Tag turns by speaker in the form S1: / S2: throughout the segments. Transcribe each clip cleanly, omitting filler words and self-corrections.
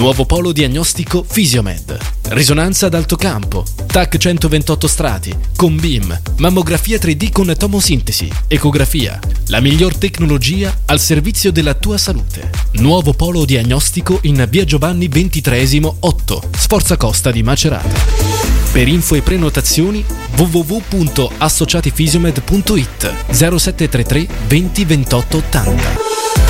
S1: Nuovo polo diagnostico Fisiomed. Risonanza ad alto campo, TAC 128 strati, con BIM, mammografia 3D con tomosintesi, ecografia. La miglior tecnologia al servizio della tua salute. Nuovo polo diagnostico in via Giovanni XXIII 8, Sforza Costa di Macerata. Per info e prenotazioni www.associatifisiomed.it 0733 20 28 80.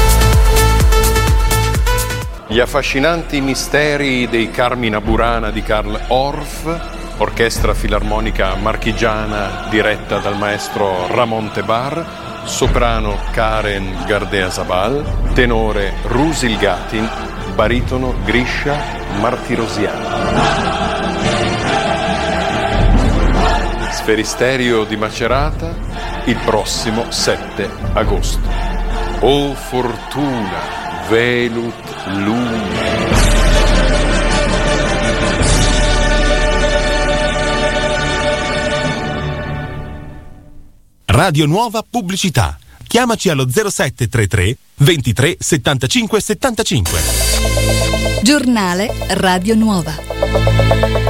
S2: Gli affascinanti misteri dei Carmina Burana di Karl Orff, orchestra filarmonica marchigiana diretta dal maestro Ramon Tebar, soprano Karen Gardea-Zabal, tenore Rusil Gatin, baritono Grisha Martirosian. Sferisterio di Macerata il prossimo 7 agosto. O fortuna velut luna.
S3: Radio Nuova Pubblicità. Chiamaci allo 0733 23 75 75.
S4: Giornale Radio Nuova.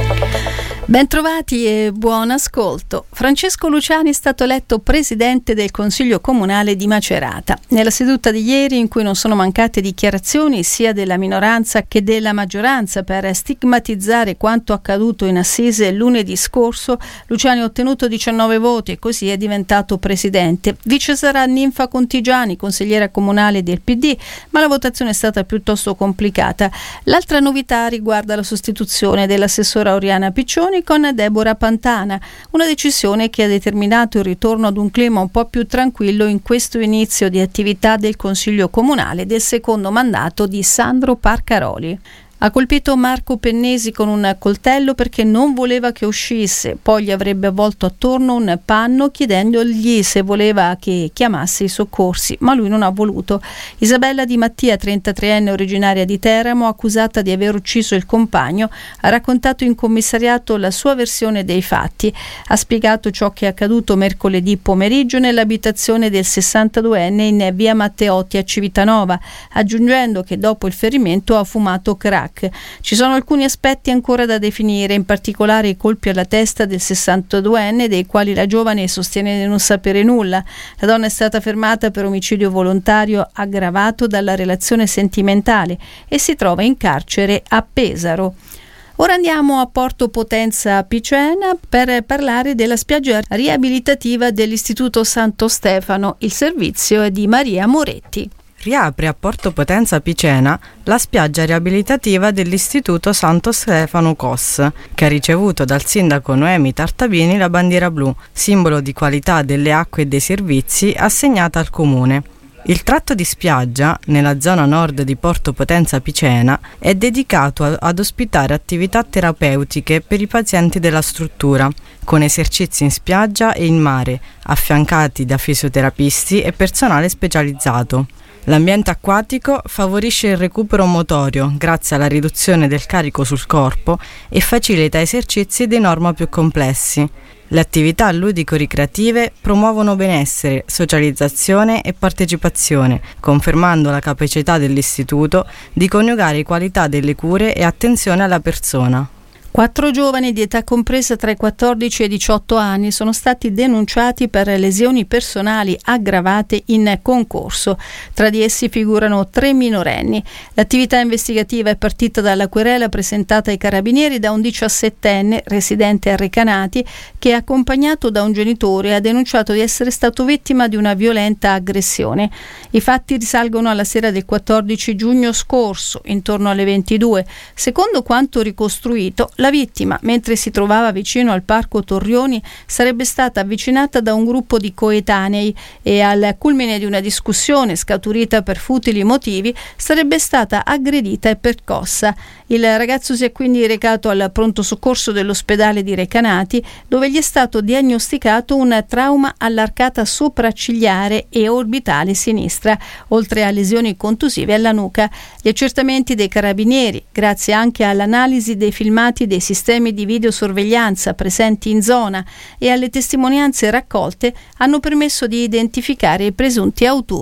S4: Bentrovati e buon ascolto. Francesco Luciani è stato eletto presidente del Consiglio Comunale di Macerata. Nella seduta di ieri, in cui non sono mancate dichiarazioni sia della minoranza che della maggioranza per stigmatizzare quanto accaduto in Assise lunedì scorso, Luciani ha ottenuto 19 voti e così è diventato presidente. Vice sarà Ninfa Contigiani, consigliera comunale del PD, ma la votazione è stata piuttosto complicata. L'altra novità riguarda la sostituzione dell'assessora Oriana Piccioni con Deborah Pantana, una decisione che ha determinato il ritorno ad un clima un po' più tranquillo in questo inizio di attività del Consiglio Comunale del secondo mandato di Sandro Parcaroli. Ha colpito Marco Pennesi con un coltello perché non voleva che uscisse, poi gli avrebbe avvolto attorno un panno chiedendogli se voleva che chiamasse i soccorsi, ma lui non ha voluto. Isabella Di Mattia, 33enne originaria di Teramo, accusata di aver ucciso il compagno, ha raccontato in commissariato la sua versione dei fatti. Ha spiegato ciò che è accaduto mercoledì pomeriggio nell'abitazione del 62enne in via Matteotti a Civitanova, aggiungendo che dopo il ferimento ha fumato crack. Ci sono alcuni aspetti ancora da definire, in particolare i colpi alla testa del 62enne, dei quali la giovane sostiene di non sapere nulla. La donna è stata fermata per omicidio volontario aggravato dalla relazione sentimentale e si trova in carcere a Pesaro. Ora andiamo a Porto Potenza Picena per parlare della spiaggia riabilitativa dell'Istituto Santo Stefano. Il servizio è di Maria Moretti.
S5: Riapre a Porto Potenza Picena la spiaggia riabilitativa dell'Istituto Santo Stefano COS, che ha ricevuto dal sindaco Noemi Tartabini la bandiera blu, simbolo di qualità delle acque e dei servizi assegnata al comune. Il tratto di spiaggia, nella zona nord di Porto Potenza Picena, è dedicato ad ospitare attività terapeutiche per i pazienti della struttura, con esercizi in spiaggia e in mare, affiancati da fisioterapisti e personale specializzato. L'ambiente acquatico favorisce il recupero motorio grazie alla riduzione del carico sul corpo e facilita esercizi di norma più complessi. Le attività ludico-ricreative promuovono benessere, socializzazione e partecipazione, confermando la capacità dell'istituto di coniugare qualità delle cure e attenzione alla persona.
S4: 4 giovani di età compresa tra i 14 e i 18 anni sono stati denunciati per lesioni personali aggravate in concorso. Tra di essi figurano 3 minorenni. L'attività investigativa è partita dalla querela presentata ai carabinieri da un 17enne residente a Recanati che, accompagnato da un genitore, ha denunciato di essere stato vittima di una violenta aggressione. I fatti risalgono alla sera del 14 giugno scorso, intorno alle 22. Secondo quanto ricostruito, la vittima, mentre si trovava vicino al parco Torrioni, sarebbe stata avvicinata da un gruppo di coetanei e al culmine di una discussione scaturita per futili motivi sarebbe stata aggredita e percossa. Il ragazzo si è quindi recato al pronto soccorso dell'ospedale di Recanati, dove gli è stato diagnosticato un trauma all'arcata sopraccigliare e orbitale sinistra, oltre a lesioni contusive alla nuca. Gli accertamenti dei carabinieri, grazie anche all'analisi dei filmati dei sistemi di videosorveglianza presenti in zona e alle testimonianze raccolte, hanno permesso di identificare i presunti autori